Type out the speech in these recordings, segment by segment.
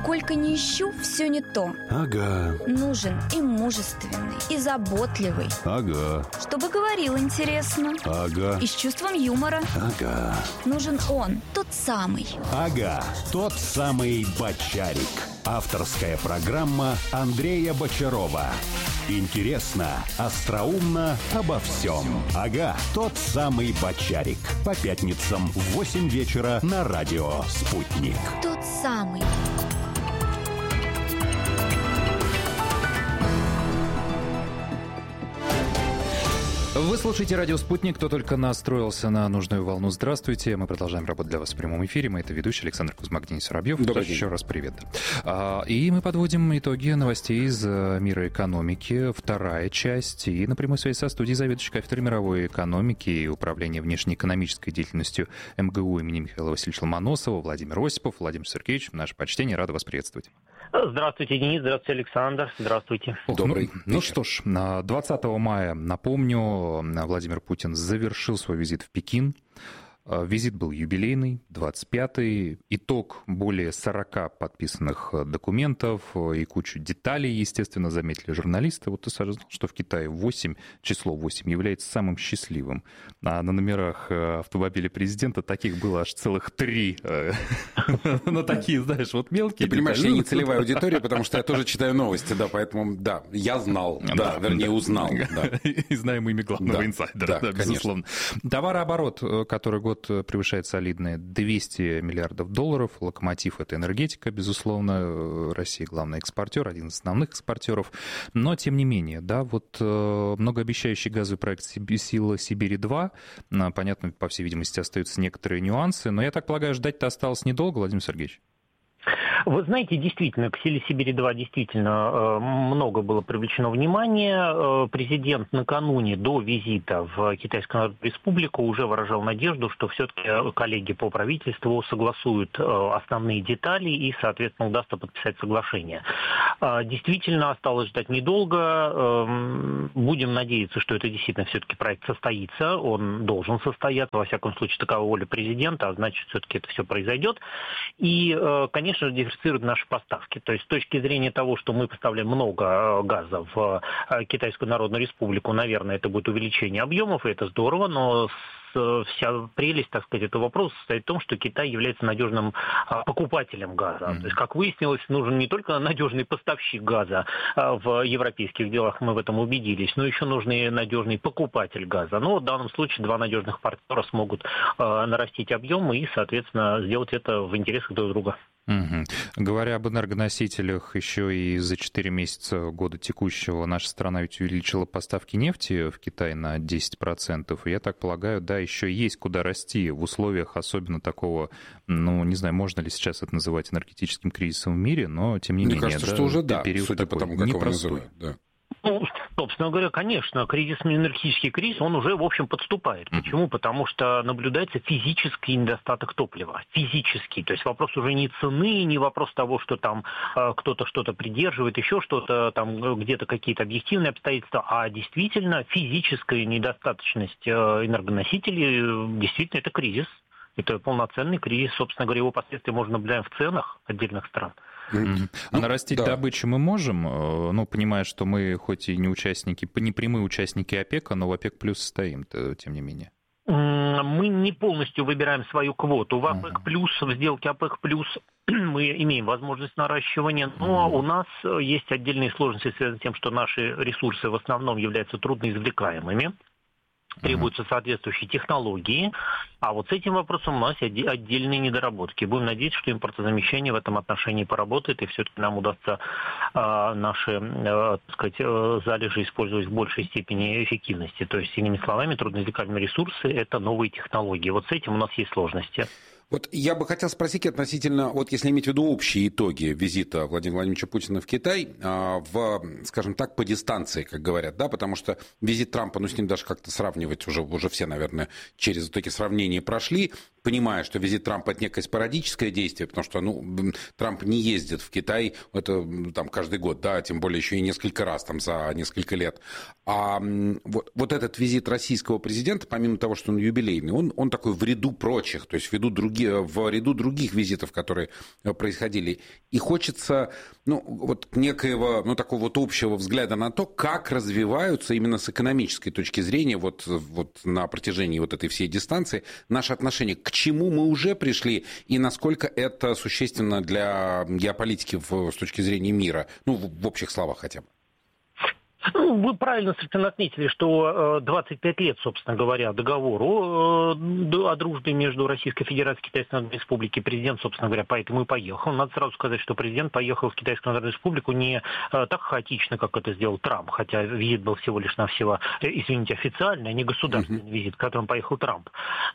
Сколько ни ищу, все не то. Ага. Нужен и мужественный, и заботливый. Ага. Чтобы говорил интересно. Ага. И с чувством юмора. Ага. Нужен он, тот самый. Ага, тот самый Бочарик. Авторская программа Андрея Бочарова. Интересно, остроумно, обо всем. Ага, тот самый Бочарик. По пятницам в 8 вечера на радио «Спутник». Тот самый. Вы слушаете «Радио Спутник». Кто только настроился на нужную волну, здравствуйте. Мы продолжаем работать для вас в прямом эфире. Мы это ведущий Александр Кузьмак, Денис Воробьев. Добрый день. Еще раз привет. И мы подводим итоги новостей из мира экономики. Вторая часть. И на прямой связи со студией заведующий кафедрой мировой экономики и управления внешнеэкономической деятельностью МГУ имени Михаила Васильевича Ломоносова Владимир Осипов. Владимир Сергеевич, наше почтение, рады вас приветствовать. Здравствуйте, Денис, здравствуйте, Александр, здравствуйте. Добрый Ну что ж, 20 мая, напомню, Владимир Путин завершил свой визит в Пекин. Визит был юбилейный, 25-й. Итог более 40 подписанных документов и кучу деталей, естественно, заметили журналисты. Вот ты сразу знал, что в Китае число 8 является самым счастливым. А на номерах автомобиля президента таких было аж целых 3. Ну, такие, знаешь, вот мелкие. Ты понимаешь, я не целевая аудитория, потому что я тоже читаю новости, да, поэтому, да, я знал, да, вернее, узнал. И знаем имя главного инсайдера, да, безусловно. Товарооборот, который год превышает солидные $200 миллиардов. Локомотив — это энергетика, безусловно. Россия — главный экспортер, один из основных экспортеров. Но, тем не менее, да, вот многообещающий газовый проект «Сила Сибири-2». Понятно, по всей видимости, остаются некоторые нюансы. Но, я так полагаю, ждать-то осталось недолго, Владимир Сергеевич? Вы знаете, действительно, к «Силе Сибири-2» действительно много было привлечено внимания. Президент накануне до визита в Китайскую Народную Республику уже выражал надежду, что все-таки коллеги по правительству согласуют основные детали и, соответственно, удастся подписать соглашение. Действительно, осталось ждать недолго. Будем надеяться, что это действительно все-таки проект состоится. Он должен состояться, во всяком случае, такова воля президента, а значит, все-таки это все произойдет. И, конечно, диверсифицируют наши поставки. То есть с точки зрения того, что мы поставляем много газа в Китайскую Народную Республику, наверное, это будет увеличение объемов, и это здорово, но вся прелесть, так сказать, этого вопроса состоит в том, что Китай является надежным покупателем газа. То есть, как выяснилось, нужен не только надежный поставщик газа в европейских делах, мы в этом убедились, но еще нужен и надежный покупатель газа. Но в данном случае два надежных партнера смогут нарастить объемы и, соответственно, сделать это в интересах друг друга. Угу. Говоря об энергоносителях, еще и за 4 месяца года текущего наша страна ведь увеличила поставки нефти в Китай на 10%. И я так полагаю, да, еще есть куда расти в условиях особенно такого, ну, не знаю, можно ли сейчас это называть энергетическим кризисом в мире, но тем не менее. Мне кажется, да, что уже да, судя по тому, как его называют. Да. Ну, собственно говоря, конечно, энергетический кризис, он уже, в общем, подступает. Почему? Потому что наблюдается физический недостаток топлива. Физический. То есть вопрос уже не цены, не вопрос того, что там кто-то что-то придерживает, еще что-то, там где-то какие-то объективные обстоятельства, а действительно физическая недостаточность энергоносителей, действительно, это кризис. Это полноценный кризис. Собственно говоря, его последствия можно наблюдать в ценах отдельных стран. А нарастить добычу мы можем, ну, понимая, что мы хоть и не участники, не прямые участники ОПЕКа, но в ОПЕК плюс стоим, тем не менее. Мы не полностью выбираем свою квоту. В ОПЕК плюс, в сделке ОПЕК плюс мы имеем возможность наращивания, но у нас есть отдельные сложности, связанные с тем, что наши ресурсы в основном являются трудноизвлекаемыми. Требуются соответствующие технологии, а вот с этим вопросом у нас отдельные недоработки. Будем надеяться, что импортозамещение в этом отношении поработает, и все-таки нам удастся наши, так сказать, залежи использовать в большей степени эффективности. То есть, иными словами, трудноизвлекаемые ресурсы – это новые технологии. Вот с этим у нас есть сложности. Вот я бы хотел спросить относительно, вот если иметь в виду общие итоги визита Владимира Владимировича Путина в Китай, скажем так, по дистанции, как говорят, да, потому что визит Трампа, ну, с ним даже как-то сравнивать уже все, наверное, через вот эти сравнения прошли, понимая, что визит Трампа – это некое спорадическое действие, потому что, ну, Трамп не ездит в Китай, это там каждый год, да, тем более еще и несколько раз там за несколько лет. А вот этот визит российского президента, помимо того, что он юбилейный, он такой в ряду прочих, то есть в ряду других в ряду других визитов, которые происходили. И хочется вот некоего такого вот общего взгляда на то, как развиваются именно с экономической точки зрения вот на протяжении вот этой всей дистанции наши отношения, к чему мы уже пришли и насколько это существенно для геополитики с точки зрения мира, в общих словах хотя бы. Вы правильно совершенно отметили, что 25 лет, собственно говоря, договору о дружбе между Российской Федерацией и Китайской Народной Республикой. Президент, собственно говоря, поэтому и поехал. Надо сразу сказать, что президент поехал в Китайскую Народную Республику не так хаотично, как это сделал Трамп, хотя визит был всего лишь навсего, официальный, а не государственный визит, в котором поехал Трамп.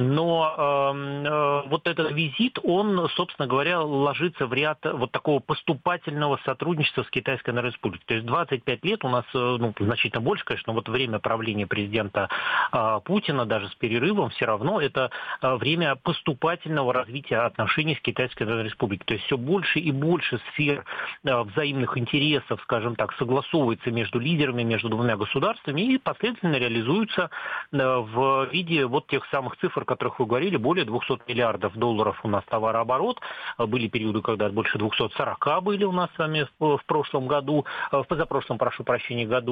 Но вот этот визит, он, собственно говоря, ложится в ряд вот такого поступательного сотрудничества с Китайской Народной Республикой. То есть 25 лет у нас значительно больше, конечно, вот время правления президента Путина, даже с перерывом, все равно это время поступательного развития отношений с Китайской Народной Республикой. То есть все больше и больше сфер взаимных интересов, скажем так, согласовывается между лидерами, между двумя государствами и последовательно реализуются в виде вот тех самых цифр, о которых вы говорили, более 200 миллиардов долларов у нас товарооборот. Были периоды, когда больше 240 были у нас с вами в прошлом году, в позапрошлом, прошу прощения, году.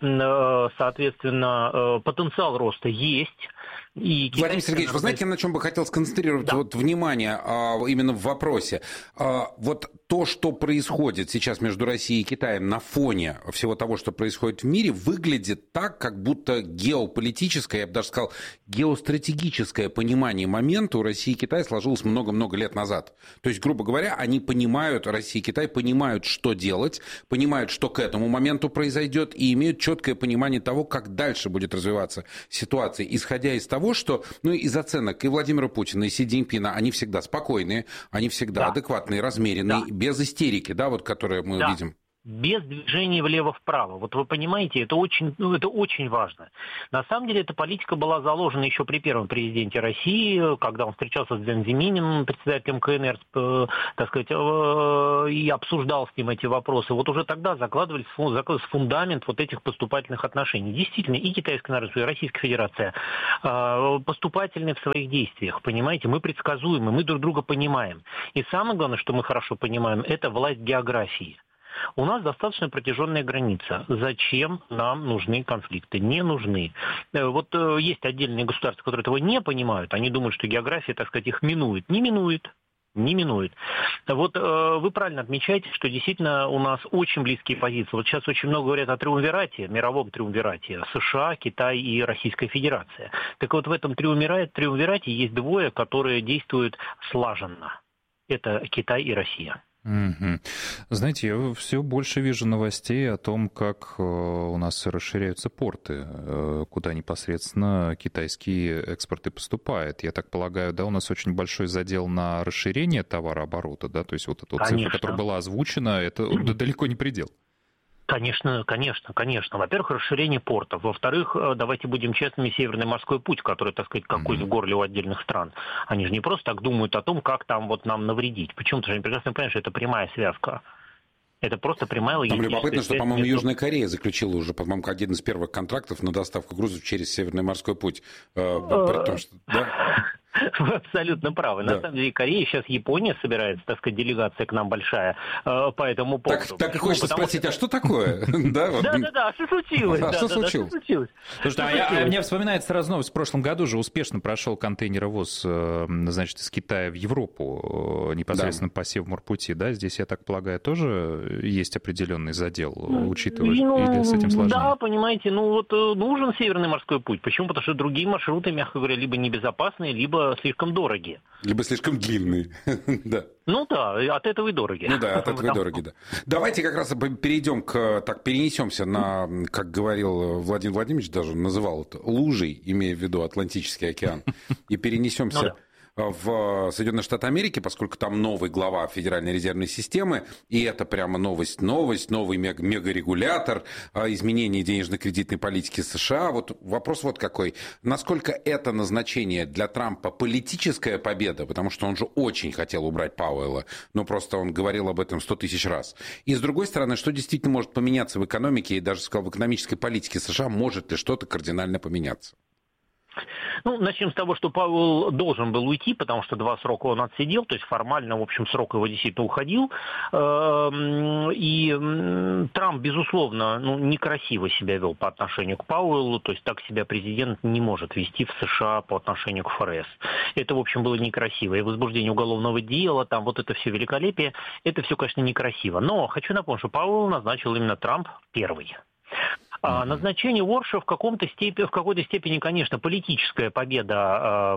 Соответственно, потенциал роста есть. Владимир Сергеевич, вы знаете, на чем бы хотел сконцентрировать внимание именно в вопросе? Вот то, что происходит сейчас между Россией и Китаем на фоне всего того, что происходит в мире, выглядит так, как будто геополитическое, я бы даже сказал, геостратегическое понимание момента у России и Китая сложилось много-много лет назад. То есть, грубо говоря, они понимают, Россия и Китай понимают, что делать, понимают, что к этому моменту произойдет, и имеют четкое понимание того, как дальше будет развиваться ситуация, исходя из того, что, из оценок и Владимира Путина, и Си Цзиньпина, они всегда спокойные, они всегда адекватные, размеренные, без истерики, которые мы видим. Без движения влево-вправо. Вот вы понимаете, это очень важно. На самом деле, эта политика была заложена еще при первом президенте России, когда он встречался с Дзян Зиминым, председателем КНР, так сказать, и обсуждал с ним эти вопросы. Вот уже тогда закладывался фундамент вот этих поступательных отношений. Действительно, и Китайская Народная Республика, и Российская Федерация поступательны в своих действиях, понимаете? Мы предсказуемы, мы друг друга понимаем. И самое главное, что мы хорошо понимаем, это власть географии. У нас достаточно протяженная граница. Зачем нам нужны конфликты? Не нужны. Вот есть отдельные государства, которые этого не понимают. Они думают, что география, так сказать, их минует. Не минует. Вот вы правильно отмечаете, что действительно у нас очень близкие позиции. Вот сейчас очень много говорят о триумвирате, мировом триумвирате. США, Китай и Российская Федерация. Так вот в этом триумвирате есть двое, которые действуют слаженно. Это Китай и Россия. Угу. Знаете, я все больше вижу новостей о том, как у нас расширяются порты, куда непосредственно китайские экспорты поступают. Я так полагаю, у нас очень большой задел на расширение товарооборота, то есть вот эта вот цифра, которая была озвучена, это далеко не предел. Конечно. Во-первых, расширение портов. Во-вторых, давайте будем честными, Северный морской путь, который, так сказать, как кость в горле у отдельных стран. Они же не просто так думают о том, как там вот нам навредить. Почему-то же они прекрасно понимают, что это прямая связка. Это просто прямая логическая связь. Там любопытно, что, по-моему, Южная Корея заключила уже, по-моему, один из первых контрактов на доставку грузов через Северный морской путь. При том, что... Вы абсолютно правы. На самом деле, Корея, сейчас Япония собирается, так сказать, делегация к нам большая по этому поводу. Так и хочется спросить, а что такое? Да, а что случилось? А что случилось? Слушайте, мне вспоминается сразу новость. В прошлом году же успешно прошел контейнеровоз, значит, из Китая в Европу, непосредственно по Севморпути, да? Здесь, я так полагаю, тоже есть определенный задел, учитывая, или с этим сложнее? Да, понимаете, нужен Северный морской путь. Почему? Потому что другие маршруты, мягко говоря, либо небезопасные, либо слишком дорогие. Либо слишком длинные. Да. От этого и дороги. От этого и дороги, да. Давайте как раз перенесемся на, как говорил Владимир Владимирович, даже называл это лужей, имея в виду Атлантический океан, и перенесемся в Соединенные Штаты Америки, поскольку там новый глава Федеральной резервной системы, и это прямо новость, новый мегарегулятор, изменение денежно-кредитной политики США. Вот вопрос вот какой. Насколько это назначение для Трампа политическая победа, потому что он же очень хотел убрать Пауэлла, но просто он говорил об этом 100 тысяч раз. И с другой стороны, что действительно может поменяться в экономике и даже, сказал, в экономической политике США, может ли что-то кардинально поменяться? Ну, начнем с того, что Пауэлл должен был уйти, потому что 2 срока он отсидел, то есть формально, в общем, срок его действительно уходил. И Трамп, безусловно, некрасиво себя вел по отношению к Пауэллу, то есть так себя президент не может вести в США по отношению к ФРС. Это, в общем, было некрасиво. И возбуждение уголовного дела, там вот это все великолепие, это все, конечно, некрасиво. Но хочу напомнить, что Пауэлл назначил именно Трамп первый. Назначение Уорша в какой-то степени, конечно, политическая победа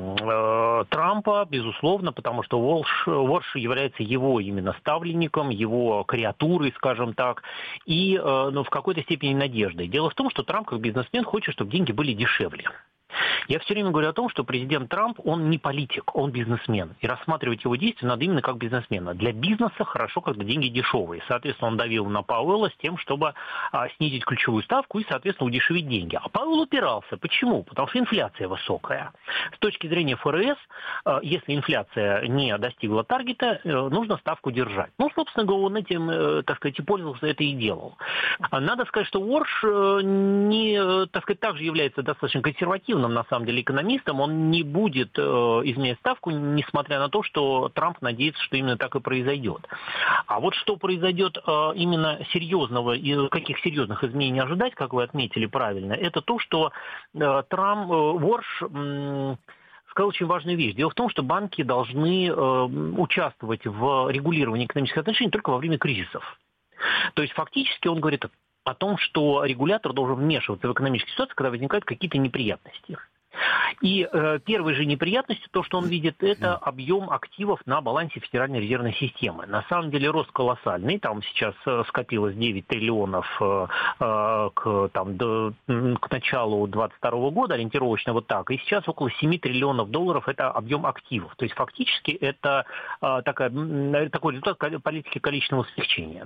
Трампа, безусловно, потому что Уорш является его именно ставленником, его креатурой, скажем так, и в какой-то степени надеждой. Дело в том, что Трамп как бизнесмен хочет, чтобы деньги были дешевле. Я все время говорю о том, что президент Трамп, он не политик, он бизнесмен. И рассматривать его действия надо именно как бизнесмена. Для бизнеса хорошо, когда деньги дешевые. Соответственно, он давил на Пауэлла с тем, чтобы снизить ключевую ставку и, соответственно, удешевить деньги. А Пауэлл упирался. Почему? Потому что инфляция высокая. С точки зрения ФРС, если инфляция не достигла таргета, нужно ставку держать. Ну, собственно говоря, он этим, так сказать, и пользовался, это и делал. Надо сказать, что Уорш также является достаточно консервативным, на самом деле, экономистом, он не будет изменять ставку, несмотря на то, что Трамп надеется, что именно так и произойдет. А вот что произойдет именно серьезного, и каких серьезных изменений ожидать, как вы отметили правильно, это то, что Уорш сказал очень важную вещь. Дело в том, что банки должны участвовать в регулировании экономических отношений только во время кризисов. То есть фактически он говорит о том, что регулятор должен вмешиваться в экономические ситуации, когда возникают какие-то неприятности. И первой же неприятностью, то, что он видит, это объем активов на балансе Федеральной резервной системы. На самом деле рост колоссальный, там сейчас скопилось 9 триллионов к началу 2022 года, ориентировочно вот так, и сейчас около 7 триллионов долларов это объем активов. То есть фактически это такой результат политики количественного смягчения.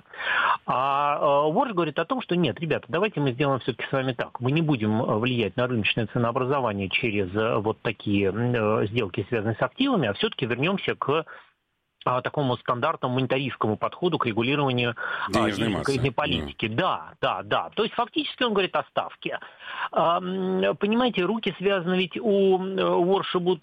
А Уорш говорит о том, что нет, ребята, давайте мы сделаем все-таки с вами так. Мы не будем влиять на рыночное ценообразование через вот такие сделки, связанные с активами, а все-таки вернемся к такому стандартному монетаристскому подходу к регулированию денежной политики. Да. То есть фактически он говорит о ставке. Понимаете, руки связаны, ведь у Уорша будут